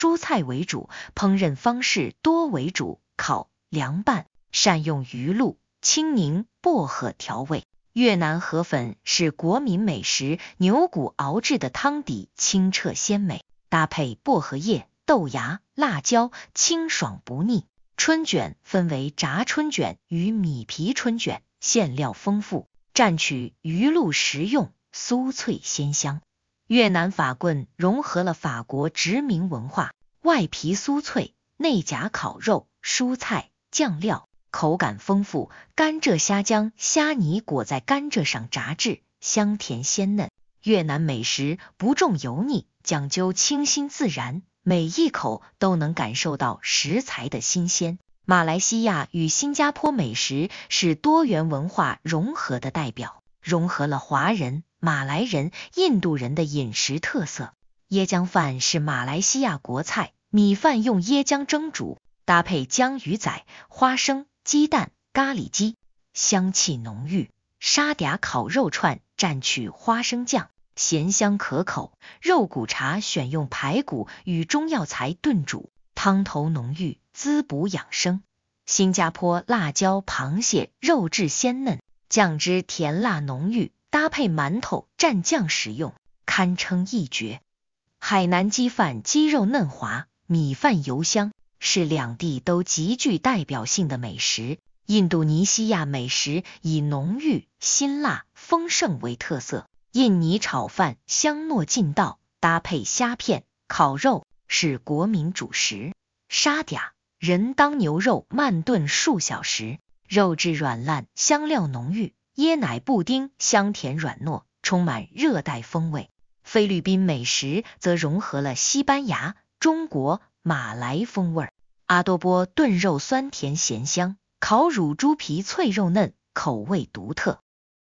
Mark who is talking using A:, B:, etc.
A: 蔬菜为主，烹饪方式多为煮、烤、凉拌，善用鱼露、青柠、薄荷调味。越南河粉是国民美食，牛骨熬制的汤底清澈鲜美，搭配薄荷叶、豆芽、辣椒，清爽不腻。春卷分为炸春卷与米皮春卷，馅料丰富，蘸取鱼露食用，酥脆鲜香。越南法棍融合了法国殖民文化，外皮酥脆，内夹烤肉、蔬菜、酱料，口感丰富。甘蔗虾浆虾泥裹在甘蔗上炸制，香甜鲜嫩。越南美食不重油腻，讲究清新自然，每一口都能感受到食材的新鲜。马来西亚与新加坡美食是多元文化融合的代表，融合了华人、马来人、印度人的饮食特色。椰浆饭是马来西亚国菜，米饭用椰浆蒸煮，搭配江鱼仔、花生、鸡蛋、咖喱鸡，香气浓郁。沙嗲烤肉串蘸取花生酱，咸香可口。肉骨茶选用排骨与中药材炖煮，汤头浓郁，滋补养生。新加坡辣椒螃蟹肉质鲜嫩，酱汁甜辣浓郁，搭配馒头蘸酱食用，堪称一绝。海南鸡饭鸡肉嫩滑，米饭油香，是两地都极具代表性的美食。印度尼西亚美食以浓郁、辛辣、丰盛为特色，印尼炒饭香糯劲道，搭配虾片、烤肉是国民主食。沙嗲人当牛肉慢炖数小时，肉质软烂，香料浓郁，椰奶布丁香甜软糯，充满热带风味。菲律宾美食则融合了西班牙、中国、马来风味。阿多波炖肉酸甜咸香，烤乳猪皮脆肉嫩，口味独特。